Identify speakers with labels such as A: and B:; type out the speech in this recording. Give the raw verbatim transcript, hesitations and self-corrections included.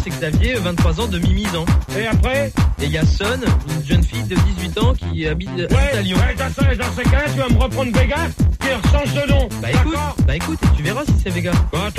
A: c'est Xavier, vingt-trois ans, demi-mise-ans.
B: Et après?
A: Et il y a Son, une jeune fille de dix-huit ans qui habite, habite
B: ouais,
A: à Lyon.
B: Ouais, dans, ce, dans ces cas-là, tu vas me reprendre Vega, puis on change de nom.
A: Bah écoute, bah écoute, tu verras si c'est Vega.
B: Bah,